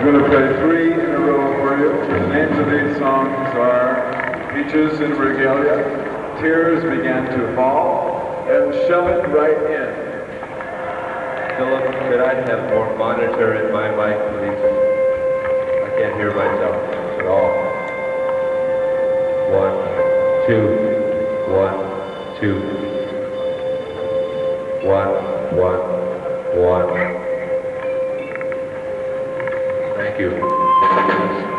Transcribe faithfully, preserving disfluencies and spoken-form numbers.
I'm going to play three in a row for you. The names of these songs are Peaches in Regalia, Tears Began to Fall, and Shove It Right In. Philip, could I have more monitor in my mic, please? I can't hear myself at all. One, two, one, two. One, one, one. Thank you.